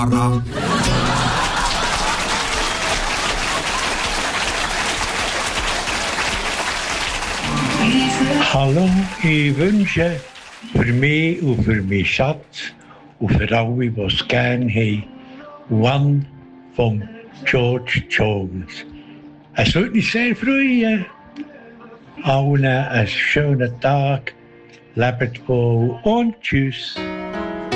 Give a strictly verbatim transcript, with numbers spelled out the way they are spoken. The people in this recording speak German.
Hallo, ich wünsche für mich und für meinen Schatz und für alle, die es gerne haben, One von George Jones. Es würde mich sehr freuen. Allen einen schönen Tag, lebt wohl und tschüss.